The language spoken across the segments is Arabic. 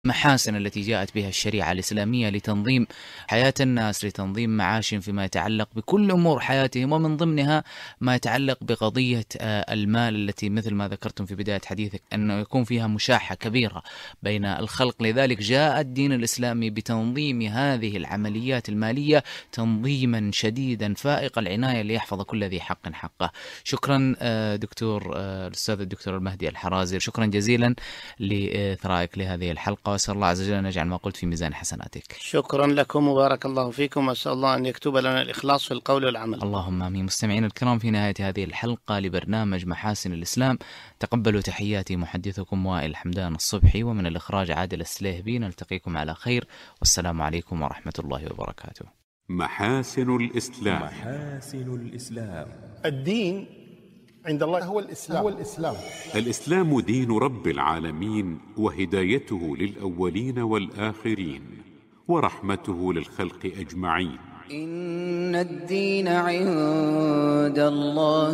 المحاسن التي جاءت بها الشريعة الإسلامية لتنظيم حياة الناس، لتنظيم معاشهم فيما يتعلق بكل أمور حياتهم، ومن ضمنها ما يتعلق بقضية المال، التي مثل ما ذكرتم في بداية حديثك أنه يكون فيها مشاحة كبيرة بين الخلق. لذلك جاء الدين الإسلامي بتنظيم هذه العمليات المالية تنظيما شديدا فائق العناية ليحفظ كل ذي حق حقه. شكرا دكتور الأستاذ الدكتور المهدي الحرازي، شكرا جزيلا لإثرائك لهذه الحلقة، وأسأل الله عز وجل أن يجعل ما قلت في ميزان حسناتك. شكرا لكم وبارك الله فيكم، وأسأل الله أن يكتب لنا الإخلاص في القول والعمل. اللهم آمين. مستمعين الكرام، في نهاية هذه الحلقة لبرنامج محاسن الإسلام تقبلوا تحياتي محدثكم وائل حمدان الصبحي، ومن الإخراج عادل السليهبي. نلتقيكم على خير، والسلام عليكم ورحمة الله وبركاته. محاسن الإسلام. محاسن الإسلام. الدين عند الله هو الإسلام. الإسلام دين رب العالمين، وهدايته للأولين والآخرين، ورحمته للخلق أجمعين. إن الدين عند الله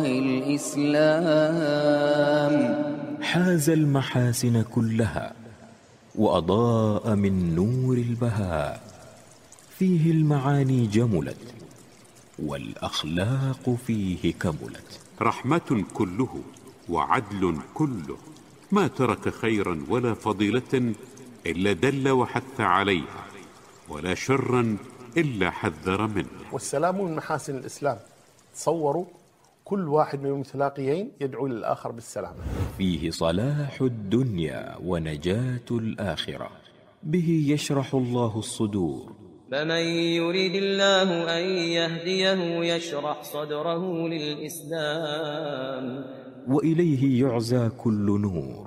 الإسلام. حاز المحاسن كلها وأضاء من نور البهاء، فيه المعاني جملت والأخلاق فيه كملت. رحمة كله وعدل كله، ما ترك خيرا ولا فضيلة إلا دل وحث عليها، ولا شرا إلا حذر منه. والسلام من محاسن الإسلام. تصوروا كل واحد من المتلاقيين يدعو للآخر بالسلام. فيه صلاح الدنيا ونجاة الآخرة، به يشرح الله الصدور. فمن يريد الله أن يهديه يشرح صدره للإسلام، وإليه يعزى كل نور.